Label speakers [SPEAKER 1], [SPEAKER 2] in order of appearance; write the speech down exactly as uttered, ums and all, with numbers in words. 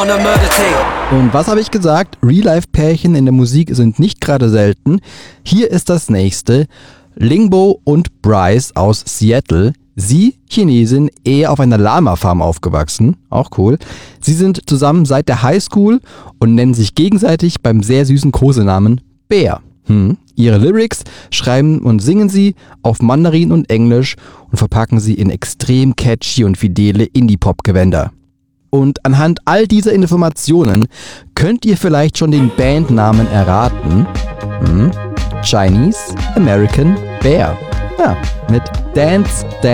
[SPEAKER 1] Und was habe ich gesagt? Real-Life-Pärchen in der Musik sind nicht gerade selten. Hier ist das nächste. Lingbo und Bryce aus Seattle. Sie, Chinesin, eher auf einer Lama-Farm aufgewachsen. Auch cool. Sie sind zusammen seit der Highschool und nennen sich gegenseitig beim sehr süßen Kosenamen Bär. Hm. Ihre Lyrics schreiben und singen sie auf Mandarin und Englisch und verpacken sie in extrem catchy und fidele Indie-Pop-Gewänder. Und anhand all dieser Informationen könnt ihr vielleicht schon den Bandnamen erraten. Hm? Chinese American Bear. Ja, mit Dance Dance.